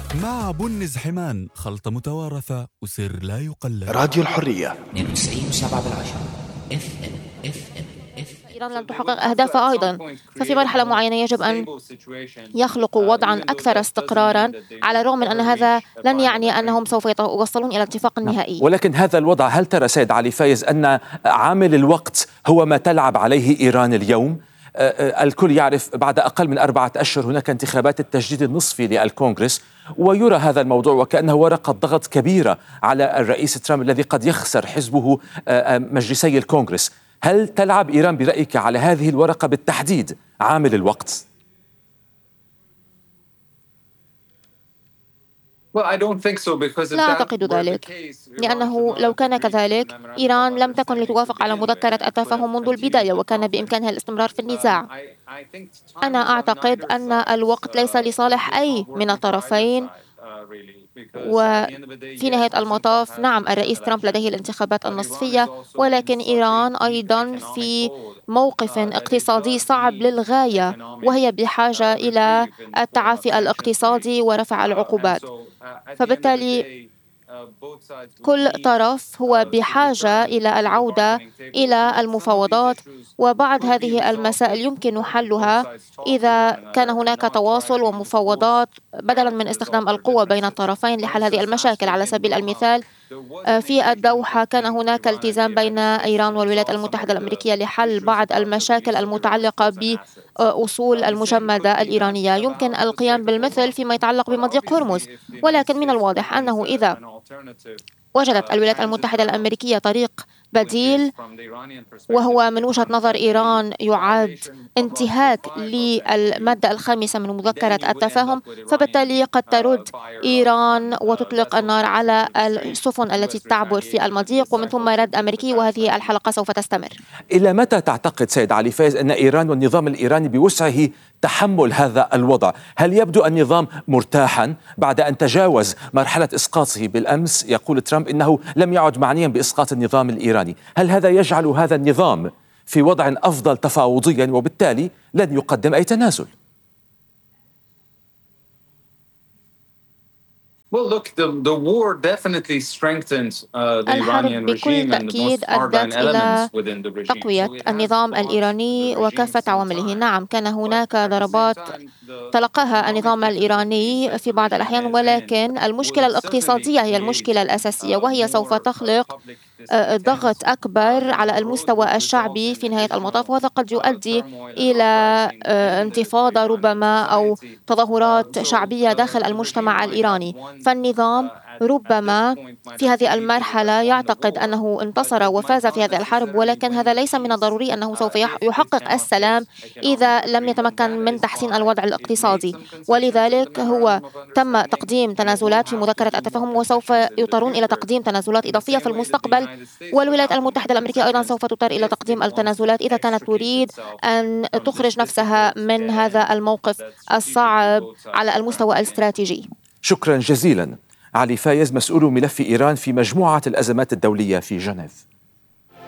مع بن زحمان، خلطة متوارثة وسر لا يقلد. راديو الحرية 92.7 إيران لم تحقق أهدافها أيضا، ففي مرحلة معينة يجب أن يخلقوا وضعا أكثر استقرارا، على الرغم من أن هذا لن يعني أنهم سوف يوصلون إلى اتفاق نهائي. ولكن هذا الوضع، هل ترى سيد علي فايز أن عامل الوقت هو ما تلعب عليه إيران اليوم؟ الكل يعرف بعد أقل من 4 أشهر هناك انتخابات التجديد النصفي للكونغرس، ويرى هذا الموضوع وكأنه ورقة ضغط كبيرة على الرئيس ترامب الذي قد يخسر حزبه مجلسي الكونغرس. هل تلعب إيران برأيك على هذه الورقة بالتحديد عامل الوقت؟ لا أعتقد ذلك، لأنه لو كان كذلك إيران لم تكن لتوافق على مذكرة التفاهم منذ البداية، وكان بإمكانها الاستمرار في النزاع. أنا أعتقد أن الوقت ليس لصالح أي من الطرفين، وفي نهاية المطاف نعم الرئيس ترامب لديه الانتخابات النصفية، ولكن إيران أيضا في موقف اقتصادي صعب للغاية، وهي بحاجة إلى التعافي الاقتصادي ورفع العقوبات. فبالتالي كل طرف هو بحاجة إلى العودة إلى المفاوضات، وبعض هذه المسائل يمكن حلها إذا كان هناك تواصل ومفاوضات بدلا من استخدام القوة بين الطرفين لحل هذه المشاكل. على سبيل المثال في الدوحة كان هناك التزام بين إيران والولايات المتحدة الأمريكية لحل بعض المشاكل المتعلقة بأصول المجمدة الإيرانية. يمكن القيام بالمثل فيما يتعلق بمضيق هرمز، ولكن من الواضح أنه إذا وجدت الولايات المتحدة الأمريكية طريق بديل، وهو من وجهة نظر إيران يعد انتهاك للمادة الخامسة من مذكرة التفاهم، فبالتالي قد ترد إيران وتطلق النار على السفن التي تعبر في المضيق، ومن ثم رد أمريكي، وهذه الحلقة سوف تستمر. إلى متى تعتقد سيد علي فايز أن إيران والنظام الإيراني بوسعه تحمل هذا الوضع؟ هل يبدو النظام مرتاحا بعد أن تجاوز مرحلة إسقاطه؟ بالأمس يقول ترامب إنه لم يعد معنيا بإسقاط النظام الإيراني. هل هذا يجعل هذا النظام في وضع أفضل تفاوضيا وبالتالي لن يقدم أي تنازل؟ الحرب بكل تأكيد أدت إلى تقوية النظام الإيراني وكافة عوامله. نعم كان هناك ضربات تلقاها النظام الإيراني في بعض الأحيان، ولكن المشكلة الاقتصادية هي المشكلة الأساسية، وهي سوف تخلق ضغط أكبر على المستوى الشعبي في نهاية المطاف، وهذا قد يؤدي إلى انتفاضة ربما أو تظاهرات شعبية داخل المجتمع الإيراني. فالنظام ربما في هذه المرحلة يعتقد أنه انتصر وفاز في هذه الحرب، ولكن هذا ليس من الضروري أنه سوف يحقق السلام إذا لم يتمكن من تحسين الوضع الاقتصادي. ولذلك هو تم تقديم تنازلات في مذكرة التفاهم، وسوف يضطرون إلى تقديم تنازلات إضافية في المستقبل، والولايات المتحدة الأمريكية أيضا سوف تضطر إلى تقديم التنازلات إذا كانت تريد أن تخرج نفسها من هذا الموقف الصعب على المستوى الاستراتيجي. شكرا جزيلا علي فايز، مسؤول ملف إيران في مجموعة الأزمات الدولية في جنيف.